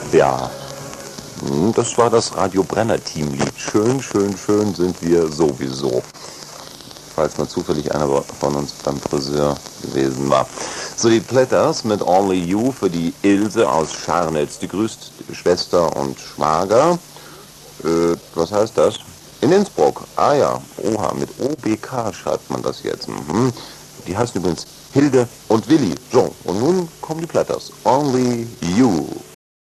Ja, das war das Radio Brenner Teamlied. Schön, schön, schön sind wir sowieso. Falls mal zufällig einer von uns beim Friseur gewesen war. So, die Platters mit Only You für die Ilse aus Scharnitz. Die grüßt Schwester und Schwager. Was heißt das? In Innsbruck. Ah ja, oha, mit OBK schreibt man das jetzt. Mhm. Die heißen übrigens Hilde und Willi. So, und nun kommen die Platters. Only You.